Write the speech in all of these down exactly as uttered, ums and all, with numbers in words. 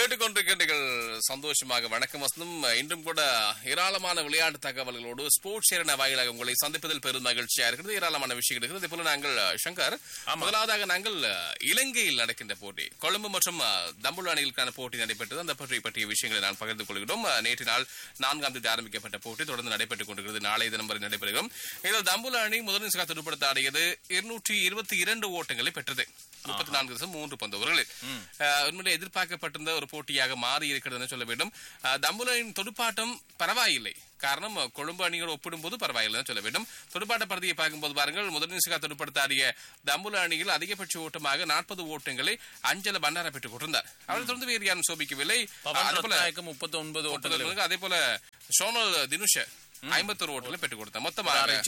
கேட்டுக்கொண்டிருக்கிறீர்கள் சந்தோஷமாக. வணக்கம் வசந்தம். இன்றும் கூட ஏராளமான விளையாட்டு தகவல்களோடு ஸ்போர்ட்ஸ் சேரன வாயிலாக உங்களை சந்திப்பதில் பெரும் மகிழ்ச்சியா இருக்கிறது. ஏராளமான விஷயங்கள் இருக்கிறது. இதே போல நாங்கள் சங்கர் முதலாவதாக நாங்கள் இலங்கையில் நடக்கின்ற போட்டி, கொழும்பு மற்றும் தம்புள்ள அணிகளுக்கான போட்டி நடைபெற்றது. அந்த போட்டி பற்றிய விஷயங்களை நான் பகிர்ந்து கொள்கிறோம். நேற்று நாள் நான்காம் தேதி ஆரம்பிக்கப்பட்ட போட்டி தொடர்ந்து நடைபெற்றுக் கொண்டிருக்கிறது. நாளைய தினம் வரை நடைபெறுகிறோம். இதில் தம்புள்ள அணி முதல் துடுப்படுத்த ஆடியது இருநூற்றி இருபத்தி இரண்டு ஓட்டங்களை பெற்றது. முப்பத்தி நான்கு தசம் மூன்று பந்து ஓவர்களில் உண்மையிலே எதிர்பார்க்கப்பட்டிருந்த ஒரு போட்டியாக மாறி இருக்கிறது சொல்ல வேண்டும். தம்புலின் துடுப்பாட்டம் பரவாயில்லை. காரணம், கொழும்பு அணியோடு ஒப்பிடும் போது பரவாயில்லை சொல்ல வேண்டும். துடுப்பாட்ட பகுதியை பார்க்கும்போது பாருங்கள், முதல் துடுப்படுத்த ஆடிய தம்புல அணியில் அதிகபட்ச ஓட்டமாக நாற்பது ஓட்டங்களை அஞ்சல பண்டார பெற்றுக் கொண்டிருந்தார். அவரை தொடர்ந்து வேறு யாரும் சோபிக்கவில்லை. முப்பத்தி ஒன்பது ஓட்டங்கள். அதே போல சோனல் தினுஷ ஐம்பத்தொரு ஓட்டங்களை பெற்றுக் கொடுத்தார். மொத்தமாக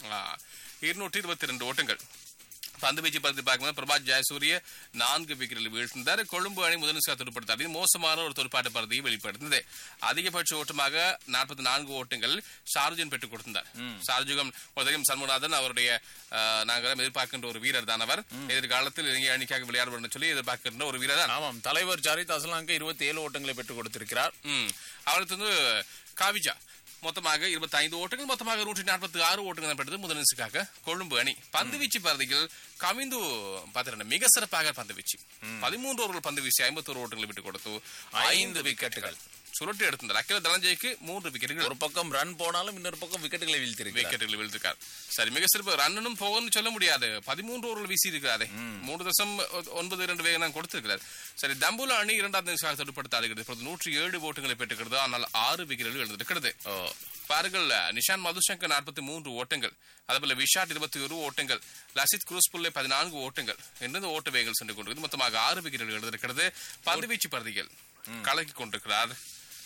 இருநூற்றி இருபத்தி இரண்டு ஓட்டங்கள். பந்து வீச்சு பற்றி பார்க்கும்போது பிரபாத் ஜெயசூரிய நான்கு விக்கெட்டில் வீழ்த்தினார். கொழும்பு அணி முதல் துடுப்படுத்த மோசமான ஒரு துடுப்பாட்ட பகுதியை வெளிப்படுத்தினது. அதிகபட்ச ஓட்டமாக நாற்பத்தி நான்கு ஓட்டங்கள் ஷார்ஜன் பெற்றுக் கொடுத்தார். ஷார்ஜுகம் சண்முகநாதன் அவருடைய நாங்கள் எதிர்பார்க்கின்ற ஒரு வீரர் தான். அவர் எதிர்காலத்தில் இலங்கை அணிக்காக விளையாடுவார் சொல்லி எதிர்பார்க்கின்ற ஒரு வீரர் தான். ஆமாம், தலைவர் ஜாரித் அசலாங்க இருபத்தி ஏழு ஓட்டங்களை பெற்றுக் கொடுத்திருக்கிறார். அவருக்கு வந்து காவிஜா மொத்தமாக இருபத்தி ஐந்து ஓட்டங்கள், மொத்தமாக நூற்றி நாற்பத்தி ஆறு ஓட்டங்கள் பெற்றது முதலிசுக்காக கொழும்பு அணி. பந்து வீச்சு பகுதியில் கவிந்து பாத்திர மிக சிறப்பாக பந்து வீச்சு பதிமூன்று ஓவர்கள் பந்து வீசி ஐம்பத்தோரு ஓட்டங்களை விட்டுக் கொடுத்து ஐந்து விக்கெட்டுகள் சுருட்டி எடுத்திருந்தார். அகில தனஞ்சய்க்கு மூன்று விக்கெட்டுகள். ஒரு பக்கம் ரன் போனாலும் இன்னொரு பக்கம் விக்கெட்டுகளை வீழ்த்திருக்கு விக்கெட்டுகளை வீழ்த்திருக்கார். சரி, மிக சிறப்பு. ரன்னும் போகணும்னு சொல்ல முடியாது. பதிமூன்று ஓவர்கள் வீசி இருக்கிறாரு. மூன்று தசம் ஒன்பது இரண்டு வேகம் கொடுத்திருக்கிறார். சரி, தம்புல அணி இரண்டாவது துடுப்படுத்த ஆடுகிறது. நூற்றி ஏழு ஓட்டங்களை பெற்றுக்கிறது. ஆனால் ஆறு விக்கெட்டுகள் எழுந்திருக்கிறது. பாருங்கள், நிஷான் மதுசங்கர் நாற்பத்தி மூன்று ஓட்டங்கள், அதேபோல விஷாட் இருபத்தி ஒரு ஓட்டங்கள், லசித் குரூஸ் புல்லே பதினான்கு ஓட்டங்கள் என்று ஓட்ட வேகங்கள் சென்று கொண்டிருக்கிறது. மொத்தமாக ஆறு விக்கெட்டுகள் எழுந்திருக்கிறது. பந்து வீச்சு பகுதிகள் கலக்கி கொண்டிருக்கிறார்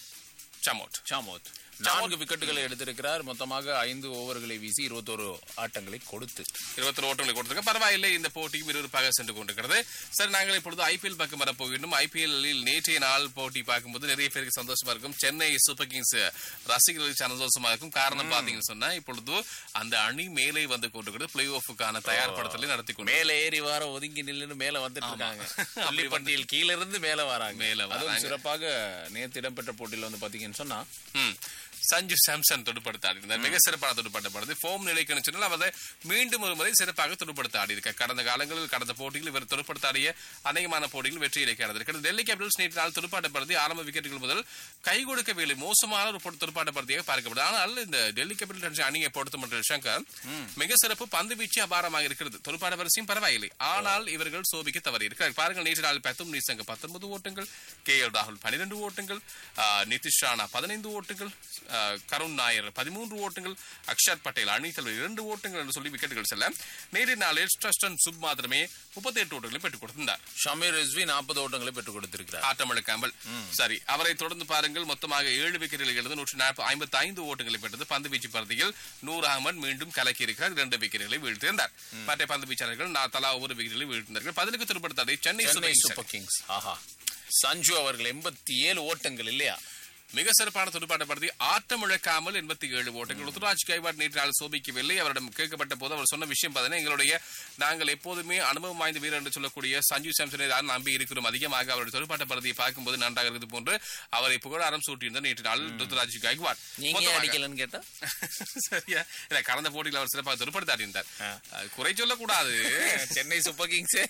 சாமோட். சாமோட் நான்கு விக்கெட்டுகளை எடுத்திருக்கிறார். மொத்தமாக ஐந்து ஓவர்களை வீசி இருபத்தோரு ஆட்டங்களை கொடுத்து இருபத்தொரு ஓட்டங்களை கொடுத்திருக்க. பரவாயில்லை, இந்த போட்டியும் விறுவிறுப்பாக சென்று கொண்டிருக்கிறது. சரி, நாங்கள் இப்பொழுது ஐபிஎல் பக்கம் வரப்போகின்றோம். ஐபிஎல்லில் நேற்றைய நாள் போட்டி பார்க்கும்போது நிறைய பேருக்கு சந்தோஷமா இருக்கும். சென்னை சூப்பர் கிங்ஸ் ரசிகர்களுக்கு சந்தோஷமா இருக்கும். காரணம் பாத்தீங்கன்னு சொன்னா, இப்பொழுது அந்த அணி மேலே வந்து கொண்டிருக்கிறது. பிளே ஆஃபுக்கான தயார்படுத்தலை நடத்தி கொண்டு மேலே ஏறி வார ஒதுங்கி நின்று மேல வந்துட்டு இருக்காங்க. பட்டியல் கீழ இருந்து மேல வராங்க. மேல அதுவும் சிறப்பாக நேற்று இடம்பெற்ற போட்டியில வந்து பாத்தீங்கன்னு சொன்னா சஞ்சு சாம்சன் துடுப்படுத்த ஆடினார். மிக சிறப்பான துடுப்பாட்டப்படுது. ஃபோம் நிலைக்கு சொன்னால் அவரை மீண்டும் ஒரு முறை சிறப்பாக துடுப்படுத்த ஆடி இருக்க. கடந்த காலங்களில் கடந்த போட்டிகள் இவர் துடுப்படுத்த ஆடிய அநேகமான போட்டிகள் வெற்றி இலக்கை அடைந்திருக்கிறது. டெல்லி கேபிட்டல்ஸ் நேற்று நாள் துடுப்பாட்டப்படுத்தி ஆரம்ப விக்கெட்டுகள் முதல் கை கொடுக்கவில்லை. மோசமான ஒரு துடுப்பாட்டப்படுத்தியாக பார்க்கப்படுது. ஆனால் இந்த டெல்லி கேபிட்டல்ஸ் அணியை பொறுத்த மட்டும் சங்கர் மிக சிறப்பு. பந்து வீச்சு அபாரமாக இருக்கிறது. துடுப்பாட்ட வரிசையும் பரவாயில்லை. ஆனால் இவர்கள் சோபிக்க தவறி இருக்கிறார். பாருங்கள், நேற்று நாள் பத்தும் நீசங்க பத்தொன்பது ஓட்டங்கள், கே எல் ராகுல் பனிரெண்டு ஓட்டங்கள், நிதிஷ் ராணா பதினைந்து ஓட்டங்கள், கருண் நாயர் பதிமூன்று ஓட்டங்கள், அக்ஷர் பட்டேல் அணி தலைவர் இரண்டு ஓட்டங்கள் என்று சொல்லி விக்கெட்டுகள் செல்ல நேற்று நாளில் ஸ்டஸ்டன் சுப் மாத்திரமே முப்பத்தி எட்டு ஓட்டங்களை பெற்றுக் கொடுத்திருந்தார். ஷமீர் ரிஸ்வி நாற்பது ஓட்டங்களை பெற்றுக் கொடுத்திருக்கிறார். ஆட்டமிழக்காமல். சரி, அவரை தொடர்ந்து பாருங்கள், மொத்தமாக ஏழு விக்கெட்டுகளை எழுந்து நூற்றி ஐம்பத்தி ஐந்து ஓட்டங்களை பெற்றது. பந்து வீச்சு பகுதியில் நூர் அகமது மீண்டும் கலக்கி இருக்கிறார். இரண்டு விக்கெட்டுகளை வீழ்த்தியிருந்தார். மற்ற பந்து வீச்சாளர்கள் தலா ஒரு விக்கெட்டுகளை வீழ்த்தினார்கள். பதிலுக்கு துடுப்படுத்த சென்னை சூப்பர் கிங்ஸ். ஆஹா, சஞ்சு அவர்கள் எண்பத்தி ஏழு ஓட்டங்கள் இல்லையா? மிக சிறப்பான துடுப்பாட்டப்படுத்தி ஆட்டம் இழக்காமல் எண்பத்தி ஏழு ஓட்டங்கள். ருத்துராஜ் கைவாட் நேற்று நாள் சோபிக்கவில்லை. அவரிடம் கேட்கப்பட்ட போது அவர் சொன்ன விஷயம் பார்த்தீங்கன்னா, எங்களுடைய நாங்கள் எப்போதுமே அனுபவம் வாய்ந்த வீரர் என்று சொல்லக்கூடிய சஞ்சு சாம்சனை தான் நம்பி இருக்கிறோம். அதிகமாக அவருடைய துடுப்பாட்ட பகுதியை பார்க்கும்போது நன்றாக இருக்குது போன்று அவரை புகழாரம் சூட்டியிருந்தார் நேற்று நாள் ருத்துராஜ் கைவாட். அடிக்கலன்னு கேட்டா சரியா இல்ல, கடந்த போட்டியில் அவர் சிறப்பாக துடுப்படுத்த ஆடினார். குறை சொல்லக்கூடாது. சென்னை சூப்பர் கிங்ஸ்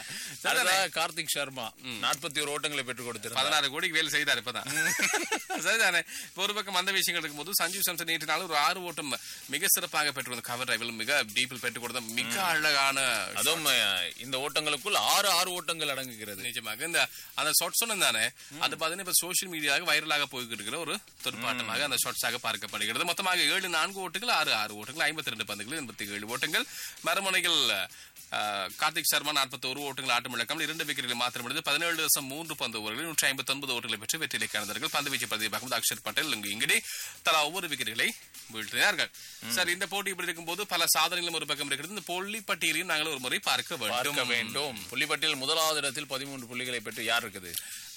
கார்த்திக் சர்மா நாற்பத்தி ஒரு ஓட்டங்களை பெற்றுக் கொடுத்தார். பதினாறு கோடிக்கு வேலை செய்தார். இப்பதான் சரிதானே. ஒரு பக்கம் அந்த விஷயங்கள் இருக்கும்போது சஞ்சீவ் சாம்சன் நேற்று நாள் ஒரு ஆறு ஓட்டம் மிக சிறப்பாக பெற்று கவர் டிரைவில் மிக டீப்பில் பெற்றுக் கொடுத்த மிக அழகான, அதுவும் இந்த ஓட்டங்களுக்குள் ஆறு ஆறு ஓட்டங்கள் அடங்குகிறது. நிஜமாக இந்த அந்த ஷார்ட் சொன்ன தானே, அது பாத்தீங்கன்னா இப்ப சோசியல் மீடியாவாக வைரலாக போய்கிட்டு இருக்கிற ஒரு துடுப்பாட்டமாக அந்த ஷார்ட்ஸாக பார்க்கப்படுகிறது. மொத்தமாக ஏழு நான்கு ஓட்டங்கள், ஆறு ஆறு ஓட்டங்கள், ஐம்பத்தி ரெண்டு பந்துகள், எண்பத்தி ஏழு ஓட்டங்கள். மறுமுனைகள் கார்த்திக் சர்மா நாற்பத்தி ஒரு ஓட்டங்கள் ஆட்டம் இழக்காமல் இரண்டு விக்கெட்டுகளை மாத்திரம் எடுத்து பதினேழு தசம் மூன்று பந்து ஓவர்களில் நூற்றி ஐம்பத்தி ஒன்பது ஓட்டங்களை பெற்று வெற்றியை காணந்தார்கள். பந்து வீச்சு பகுதியை பார்க்கும்போது அக்ஷர் பட்டேல் இங்கடி தலா ஒவ்வொரு விக்கெட்டுகளை வீழ்த்தினார்கள். சரி, இந்த போட்டி இப்படி இருக்கும்போது பல சாதனைகளும் ஒரு பக்கம் இருக்கிறது. இந்த புள்ளிப்பட்டியலையும் நாங்கள் ஒரு முறை பார்க்க வேண்டும். புள்ளிப்பட்டியல் முதலாவது இடத்தில் பதிமூன்று புள்ளிகளை பெற்று யார் இருக்குது?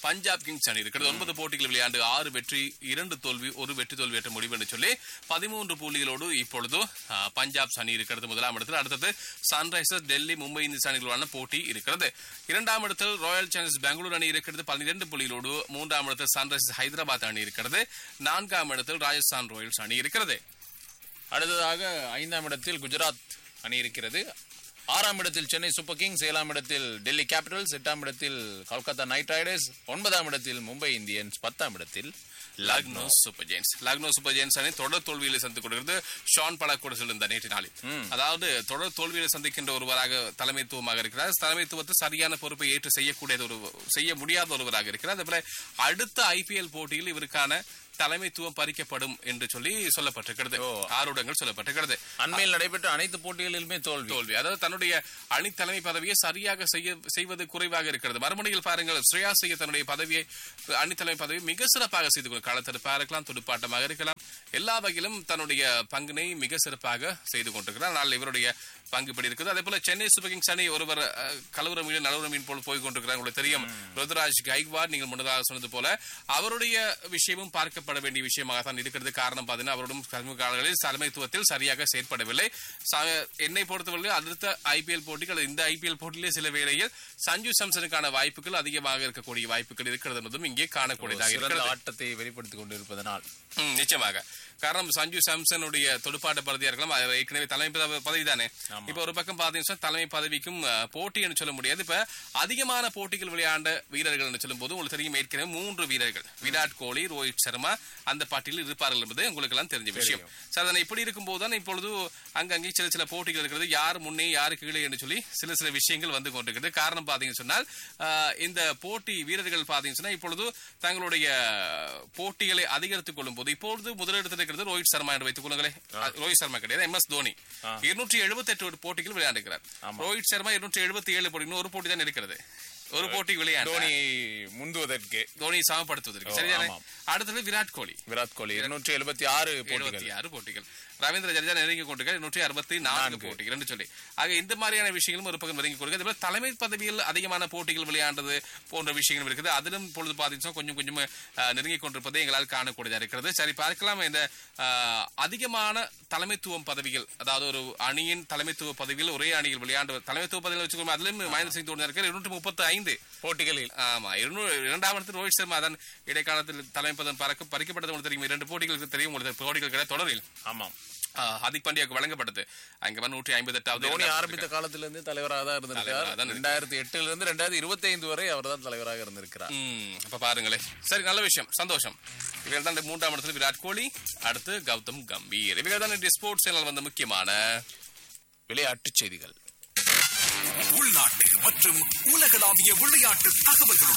பஞ்சாப் கிங்ஸ் அணி இருக்கிறது. ஒன்பது போட்டிகள் விளையாண்டு ஆறு வெற்றி இரண்டு தோல்வி ஒரு வெற்றி தோல்வி என்ற முடிவு என்று சொல்லி பதிமூன்று புள்ளிகளோடு இப்பொழுது பஞ்சாப் அணி இருக்கிறது முதலாம் இடத்தில். அடுத்தது சன்ரைசர்ஸ், டெல்லி, மும்பை இந்தியன்ஸ் அணிகளுக்கான போட்டி இருக்கிறது. இரண்டாம் இடத்தில் ராயல் சேலஞ்சர்ஸ் பெங்களூர் அணி இருக்கிறது பன்னிரண்டு புள்ளிகளோடு. மூன்றாம் இடத்தில் சன்ரைசர்ஸ் ஹைதராபாத் அணி இருக்கிறது. நான்காம் இடத்தில் ராஜஸ்தான் ராயல்ஸ் அணி இருக்கிறது. அடுத்ததாக ஐந்தாம் இடத்தில் குஜராத் அணி இருக்கிறது. ஆறாம் இடத்தில் சென்னை சூப்பர் கிங்ஸ், ஏழாம் இடத்தில் டெல்லி கேபிட்டல்ஸ், எட்டாம் இடத்தில் கொல்கத்தா நைட் ரைடர்ஸ், ஒன்பதாம் இடத்தில் மும்பை இந்தியன்ஸ், பத்தாம் இடத்தில் Lucknow super Jains. Lucknow super Jains அணி தொடர் தோல்விகளை சந்தித்துக் கொண்டிருக்கிறது. ஷான் பலக் கூட சொல்லியிருந்த நேற்று நாளில், அதாவது தொடர் தோல்விகளை சந்திக்கின்ற ஒருவராக தலைமைத்துவமாக இருக்கிறார். தலைமைத்துவத்தை சரியான பொறுப்பை ஏற்று செய்யக்கூடிய ஒரு செய்ய முடியாத ஒருவராக இருக்கிறார். அதே போல அடுத்த ஐபிஎல் போட்டியில் இவருக்கான தலைமைத்துவம் பறிக்கப்படும் என்று சொல்லி சொல்லப்பட்டிருக்கிறது. ஆருடங்கள் சொல்லப்பட்டிருக்கிறது. அண்மையில் நடைபெற்ற அனைத்து போட்டிகளிலுமே தோல்வி தோல்வி அதாவது தன்னுடைய அணி தலைமை பதவியை சரியாக செய்ய செய்வது குறைவாக இருக்கிறது. மறுமணியில் பாருங்கள், ஸ்ரேயா செய்ய தன்னுடைய பதவியை அணி தலைமை பதவியை மிக சிறப்பாக செய்து கொண்டு களத்தெடுப்பாக இருக்கலாம், துடுப்பாட்டமாக இருக்கலாம், எல்லா வகையிலும் தன்னுடைய பங்கினை மிக சிறப்பாக செய்து கொண்டிருக்கிறார். ஆனால் இவருடைய பங்கு இப்படி இருக்குது. அதே போல சென்னை சூப்பர் கிங்ஸ் அணி ஒருவர் கலவர மீன் நலவர மீன் போல் போய் கொண்டிருக்கிறார். உங்களுக்கு தெரியும், ருத்ராஜ் கைக்வாட் நீங்கள் முன்னதாக சொன்னது போல அவருடைய விஷயமும் பார்க்கப்பட வேண்டிய விஷயமாக தான் இருக்கிறது. காரணம் பார்த்தீங்கன்னா அவருடைய சமீப காலங்களில் தலைமைத்துவத்தில் சரியாக செயற்படவில்லை. என்னை பொறுத்தவரை அடுத்த ஐபிஎல் போட்டிகள் இந்த ஐபிஎல் போட்டியிலே சில வேளையில் சஞ்சு சாம்சனுக்கான வாய்ப்புகள் அதிகமாக இருக்கக்கூடிய வாய்ப்புகள் இருக்கிறது என்பதும் இங்கே காணக்கூடியதாக இருக்கிறது. ஆட்டத்தை வெளிப்படுத்திக் கொண்டிருப்பதனால் நிச்சயமாக. காரணம் சஞ்சு சாம்சனுடைய துடுப்பாட்ட பதவியா இருக்கலாம், ஏற்கனவே தலைமை பதவி தானே. இப்ப ஒரு பக்கம் பாத்தீங்கன்னா தலைமை பதவிக்கும் போட்டி என்று சொல்ல முடியாது. இப்ப அதிகமான போட்டிகள் விளையாண்ட வீரர்கள் என்று சொல்லும் போது உங்களுக்கு தெரியும், ஏற்கனவே மூன்று வீரர்கள் விராட் கோலி, ரோஹித் சர்மா அந்த பாட்டியில் இருப்பார்கள் என்பது உங்களுக்கு எல்லாம் தெரிஞ்ச விஷயம். சார், இப்படி இருக்கும் போதுதான் இப்பொழுது அங்கங்கே சில சில போட்டிகள் இருக்கிறது, யார் முன்னே யாரு கீழே என்று சொல்லி சில சில விஷயங்கள் வந்து கொண்டிருக்கிறது. காரணம் பாத்தீங்கன்னு சொன்னால் இந்த போட்டி வீரர்கள் பாத்தீங்கன்னு சொன்னா இப்பொழுது தங்களுடைய போட்டிகளை அதிகரித்துக் கொள்ளும் போது இப்பொழுது முதலிடத்தில் இருக்கிறது ரோஹித் சர்மா என்று வைத்துக் கொள்ளுங்களேன். ரோஹித் சர்மா கிடையாது, எம் எஸ் தோனி இருநூற்றி எழுபத்தி எட்டு போட்டிகள் விளையாடுகிறார். ரோஹித் சர்மா இருநூற்றி எழுபத்தி ஏழு போட்டி, ஒரு போட்டி தான் இருக்கிறது. ஒரு போட்டி விளையாடு தோனி முந்துவதற்கு, தோனி சமப்படுத்துவதற்கு. சரிதானே? அடுத்தது விராட் கோலி. விராட் கோலி இருநூற்றி எழுபத்தி ஆறு எழுபத்தி ஆறு போட்டிகள். ரவீந்திர ஜடேஜா நெருங்கி கொண்டிருக்கார் நூற்றி அறுபத்தி நான்கு போட்டிகள் என்று சொல்லி. ஆக இந்த மாதிரியான விஷயங்களும் ஒரு பக்கம் நெருங்கி கொடுக்கிறது. தலைமை பதவியில் அதிகமான போட்டிகள் விளையாண்டது போன்ற விஷயங்களும் இருக்குது. அதிலும் பொழுது பார்த்தீங்கன்னா கொஞ்சம் கொஞ்சம் நெருங்கி கொண்டிருப்பதை எங்களால் காணக்கூடியதாக இருக்கிறது. சரி, பார்க்கலாம். இந்த அதிகமான தலைமைத்துவம் பதவிகள், அதாவது ஒரு அணியின் தலைமைத்துவ பதவியில் ஒரே அணியில் விளையாண்டு தலைமைத்துவ பதவியில் வச்சுக்கோங்க. அதிலும் மகேந்திர சிங் தோனி இருக்கிற இருநூற்றி முப்பத்தி ஐந்து போட்டிகளில். ஆமா, இரண்டாம் இடத்தில் ரோஹித் சர்மா அதன் இடைக்காலத்தில் தலைமை பதவி பறக்க பறிக்கப்பட்டது உங்களுக்கு தெரியும். இரண்டு போட்டிகளுக்கு தெரியும் உங்களுக்கு, போட்டிகள் கிடையாது தொடரில். ஆமாம், ஹார்திக் பாண்டியாவுக்கு வழங்கப்பட்டது. அங்க நூற்றி ஐம்பத்தி எட்டாவது தோனி ஆரம்பித்த காலத்திலிருந்து தலைவராக தான் இருந்திருக்கார். இரண்டாயிரத்தி எட்டுல இருந்து இரண்டாயிரத்தி இருபத்தி ஐந்து வரை அவர் தான் தலைவராக இருந்திருக்கிறார். அப்ப பாருங்களேன். சரி, நல்ல விஷயம், சந்தோஷம். இவர்கள் தான் மூன்றாம் இடத்துல விராட் கோலி, அடுத்து கௌதம் கம்பீர். இவர்கள் தான் ஸ்போர்ட்ஸ் சேனல் வந்த முக்கியமான விளையாட்டு செய்திகள். உள்நாட்டு மற்றும் உலகளாவிய விளையாட்டு தகவல்களுடன்